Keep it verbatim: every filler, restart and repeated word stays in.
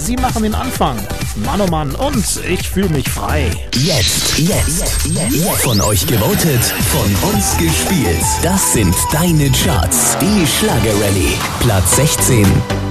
Sie machen den Anfang. Mann, oh Mann, und ich fühle mich frei. Jetzt, jetzt, jetzt. Von euch gewotet, von uns gespielt. Das sind deine Charts. Die Schlager Rallye. Platz sechzehn.